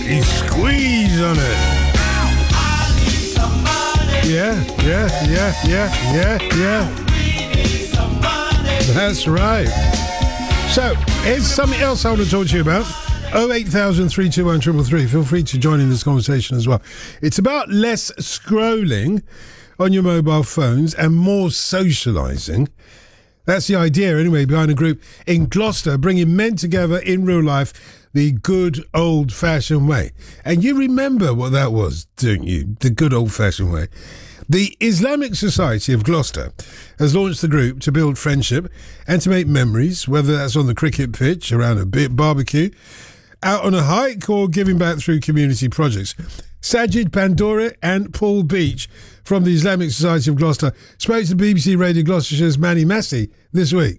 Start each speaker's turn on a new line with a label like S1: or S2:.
S1: He's squeezed on it. Yeah. That's right. So, here's something else I want to talk to you about. 08000 321 333. Feel free to join in this conversation as well. It's about less scrolling on your mobile phones and more socialising. That's the idea, anyway, behind a group in Gloucester, bringing men together in real life the good old-fashioned way. And you remember what that was, don't you? The good old-fashioned way. The Islamic Society of Gloucester has launched the group to build friendship and to make memories, whether that's on the cricket pitch, around a barbecue, out on a hike, or giving back through community projects. Sajid Pandora and Paul Beach from the Islamic Society of Gloucester spoke to BBC Radio Gloucestershire's Manny Massey this week.